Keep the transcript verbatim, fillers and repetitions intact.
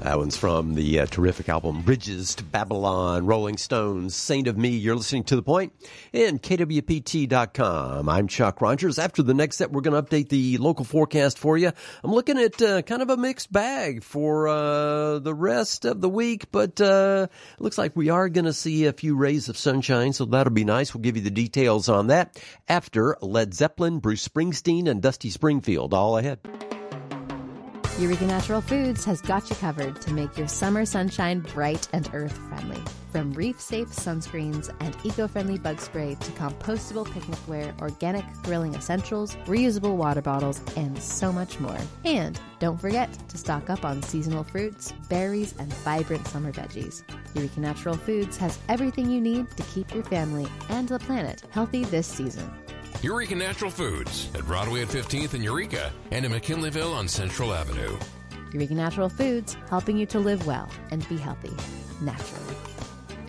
That one's from the uh, terrific album Bridges to Babylon, Rolling Stones, Saint of Me. You're listening to The Point and K W P T dot com. I'm Chuck Rogers. After the next set, we're going to update the local forecast for you. I'm looking at uh, kind of a mixed bag for uh, the rest of the week, but uh, it looks like we are going to see a few rays of sunshine, so that'll be nice. We'll give you the details on that after Led Zeppelin, Bruce Springsteen, and Dusty Springfield. All ahead. Eureka Natural Foods has got you covered to make your summer sunshine bright and earth-friendly. From reef-safe sunscreens and eco-friendly bug spray to compostable picnicware, organic grilling essentials, reusable water bottles, and so much more. And don't forget to stock up on seasonal fruits, berries, and vibrant summer veggies. Eureka Natural Foods has everything you need to keep your family and the planet healthy this season. Eureka Natural Foods at Broadway at fifteenth in Eureka and in McKinleyville on Central Avenue. Eureka Natural Foods, helping you to live well and be healthy naturally.